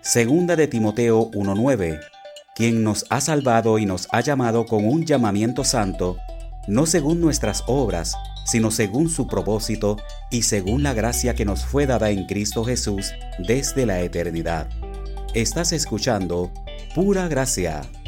Segunda de Timoteo 1:9, quien nos ha salvado y nos ha llamado con un llamamiento santo, no según nuestras obras, sino según su propósito y según la gracia que nos fue dada en Cristo Jesús desde la eternidad. Estás escuchando Pura Gracia.